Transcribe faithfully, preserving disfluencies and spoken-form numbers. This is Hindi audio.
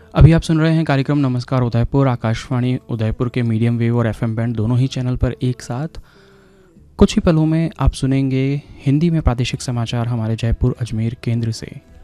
अभी आप सुन रहे हैं कार्यक्रम नमस्कार उदयपुर, आकाशवाणी उदयपुर के मीडियम वेव और एफएम बैंड दोनों ही चैनल पर एक साथ। कुछ ही पलों में आप सुनेंगे हिंदी में प्रादेशिक समाचार हमारे जयपुर अजमेर केंद्र से।